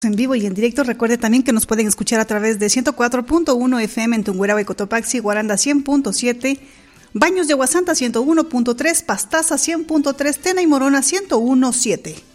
En vivo y en directo. Recuerde también que nos pueden escuchar a través de 104.1 FM en Tungurahua y Cotopaxi, Guaranda 100.7, Baños de Aguasanta 101.3, Pastaza 100.3, Tena y Morona 101.7.